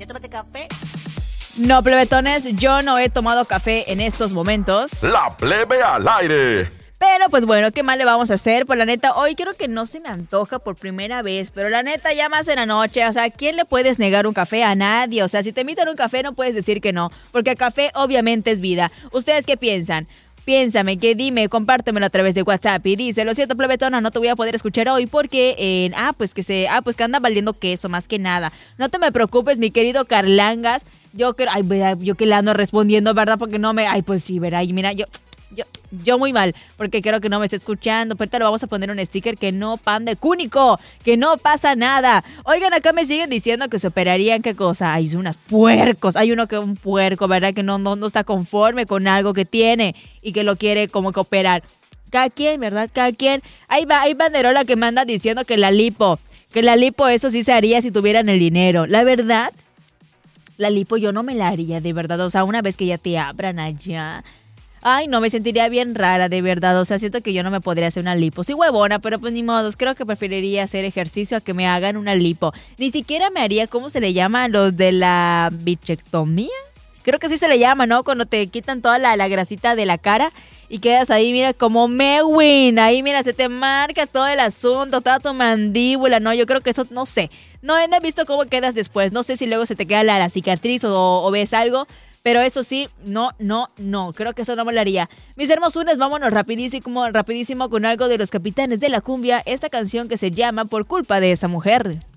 ¿Ya tomaste café? No, plebetones, yo no he tomado café en estos momentos. La plebe al aire. Pero pues bueno, ¿qué más le vamos a hacer? Pues la neta, hoy creo que no se me antoja por primera vez, pero la neta ya más en la noche, o sea, ¿quién le puedes negar un café? A nadie, o sea, si te invitan un café no puedes decir que no, porque el café obviamente es vida. ¿Ustedes qué piensan? Piénsame, que dime, compártemelo a través de WhatsApp y dice, lo siento, plebetona, no te voy a poder escuchar hoy porque, pues que anda valiendo queso más que nada. No te me preocupes, mi querido Carlangas, yo que le ando respondiendo, ¿verdad? Porque no me, pues sí, verá, y mira, yo muy mal, porque creo que no me está escuchando, pero ahorita le vamos a poner un sticker que no pan de cúnico, que no pasa nada. Oigan, acá me siguen diciendo que se operarían, ¿qué cosa? Hay unas puercos, hay un puerco, ¿verdad? Que no está conforme con algo que tiene y que lo quiere como que operar. Cada quien, ¿verdad? Cada quien. Hay banderola que me anda diciendo que la lipo eso sí se haría si tuvieran el dinero. La verdad, la lipo yo no me la haría, de verdad, o sea, una vez que ya te abran allá. Ay, no, me sentiría bien rara, de verdad. O sea, siento que yo no me podría hacer una lipo. Sí, huevona, pero pues ni modo. Creo que preferiría hacer ejercicio a que me hagan una lipo. Ni siquiera me haría, ¿cómo se le llama? A los de la bichectomía. Creo que sí se le llama, ¿no? Cuando te quitan toda la grasita de la cara y quedas ahí, mira, como Mewin. Ahí, mira, se te marca todo el asunto, toda tu mandíbula. No, yo creo que eso, no sé. No he visto cómo quedas después. No sé si luego se te queda la cicatriz o ves algo. Pero eso sí, no, creo que eso no me lo haría. Mis hermosunas, vámonos rapidísimo con algo de los Capitanes de la Cumbia, esta canción que se llama Por culpa de esa mujer.